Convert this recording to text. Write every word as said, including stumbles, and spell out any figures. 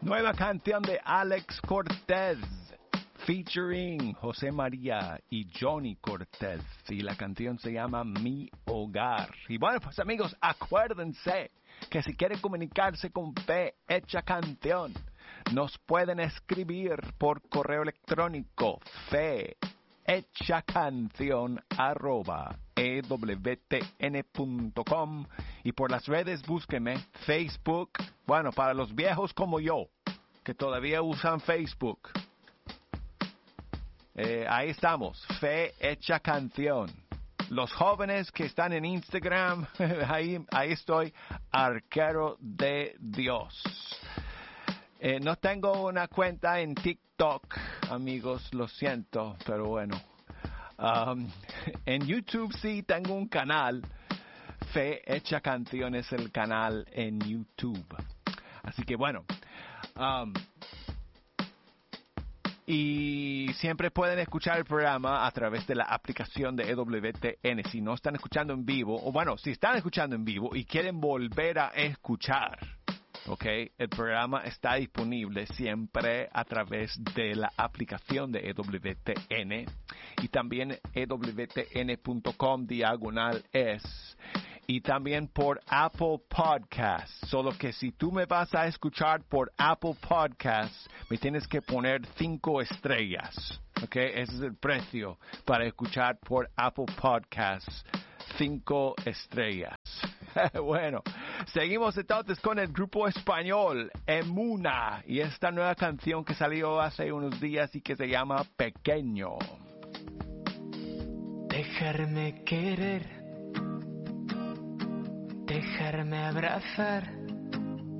Nueva canción de Alex Cortez, featuring José María y Johnny Cortez. Y la canción se llama Mi Hogar. Y bueno, pues amigos, acuérdense que si quieren comunicarse con Fe Hecha Canción, nos pueden escribir por correo electrónico fe hecha canción arroba e w t n punto com, y por las redes búsquenme Facebook. Bueno, para los viejos como yo, que todavía usan Facebook, eh, ahí estamos, Fe Hecha Canción. Los jóvenes que están en Instagram, ahí, ahí estoy, Arquero de Dios. Eh, no tengo una cuenta en TikTok, amigos, lo siento, pero bueno. Um, en YouTube sí tengo un canal. Fe Hecha Canción es el canal en YouTube. Así que bueno. Um, y siempre pueden escuchar el programa a través de la aplicación de E W T N. Si no están escuchando en vivo, o bueno, si están escuchando en vivo y quieren volver a escuchar, ok, el programa está disponible siempre a través de la aplicación de E W T N y también e w t n punto com diagonal es, y también por Apple Podcasts. Solo que si tú me vas a escuchar por Apple Podcasts, me tienes que poner cinco estrellas, ok, ese es el precio para escuchar por Apple Podcasts, cinco estrellas. Bueno, seguimos entonces con el grupo español Emuna y esta nueva canción que salió hace unos días y que se llama Pequeño. Dejarme querer, dejarme abrazar,